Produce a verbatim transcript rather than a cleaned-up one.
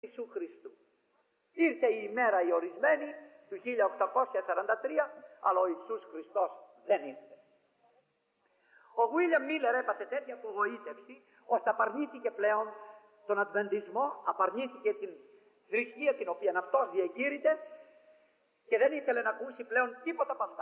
Ιησού Χριστού. Ήρθε η ημέρα η ορισμένη του χίλια οκτακόσια σαράντα τρία, αλλά ο Ιησούς Χριστός δεν ήρθε. Ο Βίλιαμ Μίλερ έπαθε τέτοια απογοήτευση ώστε απαρνήθηκε πλέον τον Αδβεντισμό, απαρνήθηκε την θρησκεία την οποία αυτός διακήρυτε και δεν ήθελε να ακούσει πλέον τίποτα από αυτά.